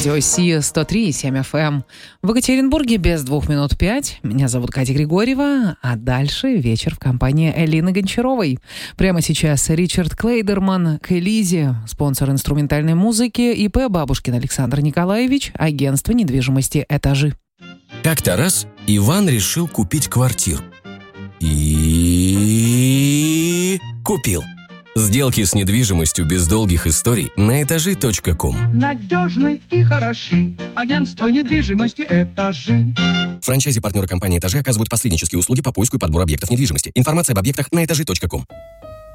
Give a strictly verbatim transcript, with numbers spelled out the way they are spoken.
Радио Си сто три и семь эф эм. В Екатеринбурге без двух минут пять. Меня зовут Катя Григорьева, а дальше вечер в компании Элины Гончаровой. Прямо сейчас Ричард Клейдерман, к Элизе, спонсор инструментальной музыки, ИП Бабушкин Александр Николаевич, агентство недвижимости «Этажи». Как-то раз Иван решил купить квартиру. И купил. Сделки с недвижимостью без долгих историй на этажи точка ком. Надежны и хороши. Агентство недвижимости «Этажи». Франчайзи-партнеры компании «Этажи» оказывают посреднические услуги по поиску и подбору объектов недвижимости. Информация об объектах на этажи точка ком.